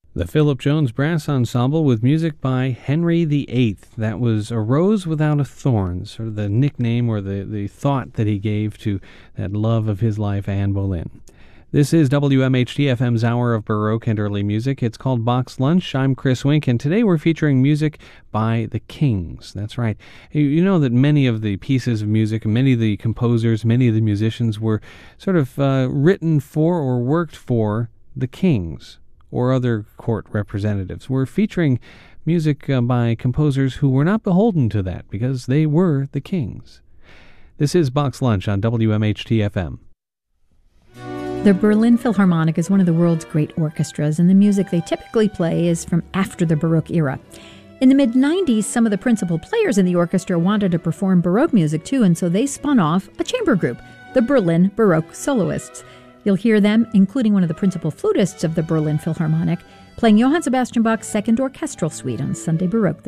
The Philip Jones Brass Ensemble with music by Henry VIII. That was A Rose Without a Thorn, sort of the nickname or the thought that he gave to that love of his life, Anne Boleyn. This is WMHT-FM's Hour of Baroque and Early Music. It's called Box Lunch. I'm Chris Wink, and today we're featuring music by the Kings. That's right. You know that many of the pieces of music, many of the composers, many of the musicians were sort of written for or worked for the kings or other court representatives. We're featuring music by composers who were not beholden to that because they were the kings. This is Box Lunch on WMHT-FM. The Berlin Philharmonic is one of the world's great orchestras, and the music they typically play is from after the Baroque era. In the mid-90s, some of the principal players in the orchestra wanted to perform Baroque music too, and so they spun off a chamber group, the Berlin Baroque Soloists. You'll hear them, including one of the principal flutists of the Berlin Philharmonic, playing Johann Sebastian Bach's Second Orchestral Suite on Sunday Baroque.